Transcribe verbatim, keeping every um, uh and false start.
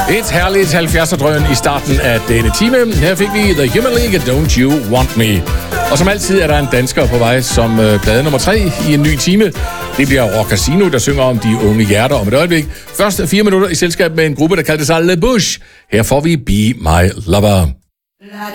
Et herligt halvfjerdser-drøn i starten af denne time. Her fik vi The Human League, Don't You Want Me. Og som altid er der en dansker på vej som øh, plade nummer tre i en ny time. Det bliver Rock Casino, der synger om de unge hjerter om et øjeblik. Først fire minutter i selskab med en gruppe, der kaldte sig Le Bush. Her får vi Be My Lover.